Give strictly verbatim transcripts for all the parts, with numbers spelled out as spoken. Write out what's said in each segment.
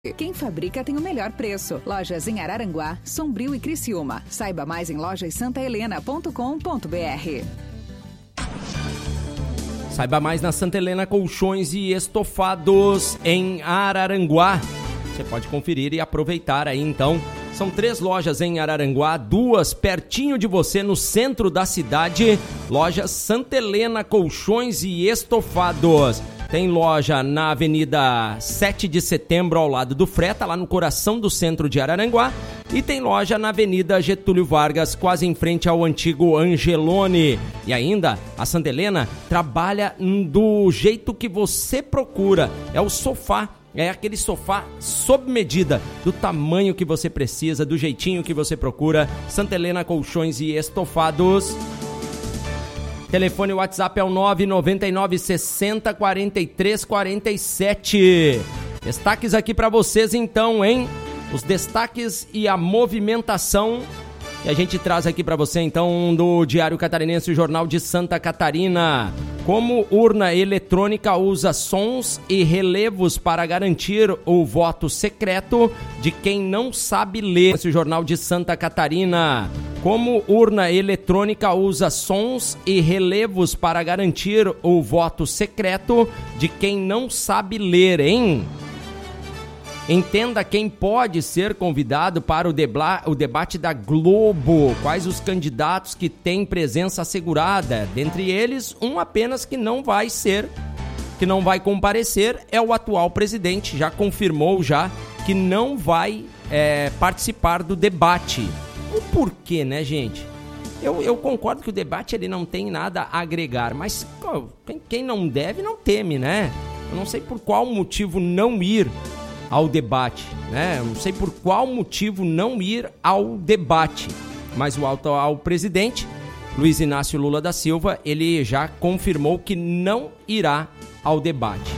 Quem fabrica tem o melhor preço. Lojas em Araranguá, Sombrio e Criciúma. Saiba mais em lojas santa helena ponto com ponto b r. Saiba mais na Santa Helena Colchões e Estofados em Araranguá. Você pode conferir e aproveitar aí então. São três lojas em Araranguá, duas pertinho de você no centro da cidade. Lojas Santa Helena Colchões e Estofados. Tem loja na Avenida sete de Setembro, ao lado do Freta, lá no coração do centro de Araranguá. E tem loja na Avenida Getúlio Vargas, quase em frente ao antigo Angelone. E ainda, a Santa Helena trabalha do jeito que você procura. É o sofá. É aquele sofá sob medida, do tamanho que você precisa, do jeitinho que você procura. Santa Helena Colchões e Estofados. Telefone WhatsApp é o nove nove nove, sessenta, quarenta e três, quarenta e sete. Destaques aqui pra vocês então, hein? Os destaques e a movimentação que a gente traz aqui pra você então do Diário Catarinense, o Jornal de Santa Catarina. Como urna eletrônica usa sons e relevos para garantir o voto secreto de quem não sabe ler. Esse Jornal de Santa Catarina. Como urna eletrônica usa sons e relevos para garantir o voto secreto de quem não sabe ler, hein? Entenda quem pode ser convidado para o, debla, o debate da Globo. Quais os candidatos que têm presença assegurada? Dentre eles, um apenas que não vai ser, que não vai comparecer, é o atual presidente. Já confirmou já que não vai é, participar do debate. O porquê, né, gente? Eu, eu concordo que o debate ele não tem nada a agregar, mas quem, quem não deve não teme, né? Eu não sei por qual motivo não ir ao debate, né? Eu não sei por qual motivo não ir ao debate, mas o atual presidente, Luiz Inácio Lula da Silva, ele já confirmou que não irá ao debate.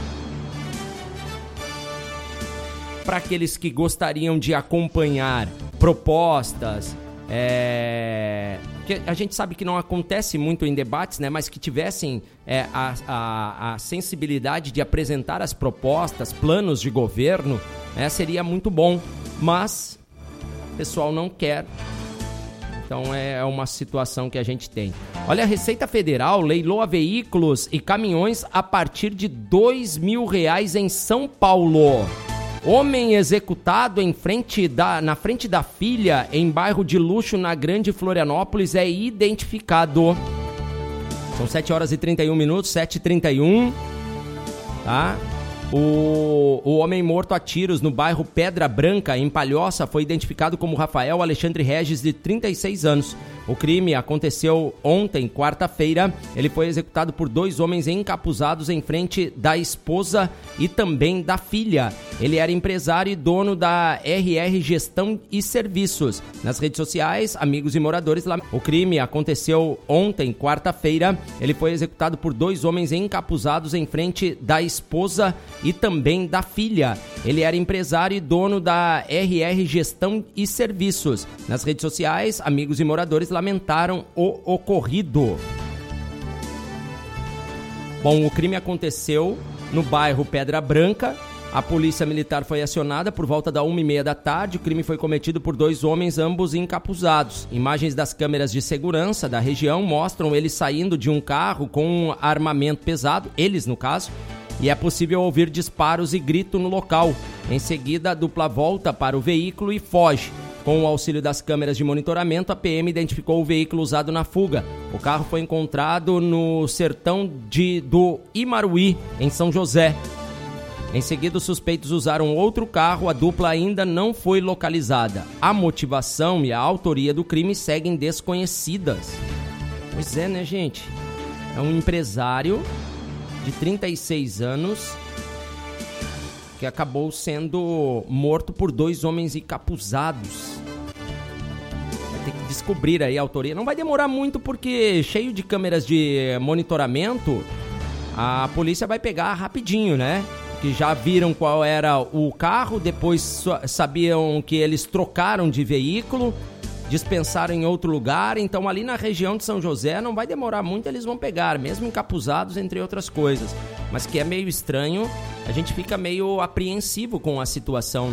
Para aqueles que gostariam de acompanhar propostas, é... que a gente sabe que não acontece muito em debates, né? Mas que tivessem é, a, a, a sensibilidade de apresentar as propostas, planos de governo, né? Seria muito bom, mas o pessoal não quer. Então é uma situação que a gente tem. Olha, a Receita Federal leiloa veículos e caminhões a partir de dois mil reais em São Paulo. Homem executado em frente da, na frente da filha em bairro de luxo na Grande Florianópolis é identificado. São sete horas e trinta e um minutos, sete e trinta e um, tá? O, o homem morto a tiros no bairro Pedra Branca, em Palhoça, foi identificado como Rafael Alexandre Regis, de trinta e seis anos. O crime aconteceu ontem, quarta-feira. Ele foi executado por dois homens encapuzados em frente da esposa e também da filha. Ele era empresário e dono da R R Gestão e Serviços. Nas redes sociais, amigos e moradores lá. O crime aconteceu ontem, quarta-feira. Ele foi executado por dois homens encapuzados em frente da esposa e também da filha. Ele era empresário e dono da R R Gestão e Serviços. Nas redes sociais, amigos e moradores lamentaram o ocorrido. Bom, o crime aconteceu no bairro Pedra Branca. A polícia militar foi acionada por volta da uma e meia da tarde. O crime foi cometido por dois homens, ambos encapuzados. Imagens das câmeras de segurança da região mostram eles saindo de um carro com um armamento pesado, eles no caso, e é possível ouvir disparos e grito no local. Em seguida, a dupla volta para o veículo e foge. Com o auxílio das câmeras de monitoramento, a P M identificou o veículo usado na fuga. O carro foi encontrado no sertão de, do Imaruí, em São José. Em seguida, os suspeitos usaram outro carro, a dupla ainda não foi localizada. A motivação e a autoria do crime seguem desconhecidas. Pois é, né, gente? É um empresário de trinta e seis anos que acabou sendo morto por dois homens encapuzados. Vai ter que descobrir aí a autoria. Não vai demorar muito porque, cheio de câmeras de monitoramento, a polícia vai pegar rapidinho, né? Que já viram qual era o carro, depois sabiam que eles trocaram de veículo, dispensaram em outro lugar. Então ali na região de São José não vai demorar muito, eles vão pegar, mesmo encapuzados, entre outras coisas. Mas que é meio estranho, a gente fica meio apreensivo com a situação.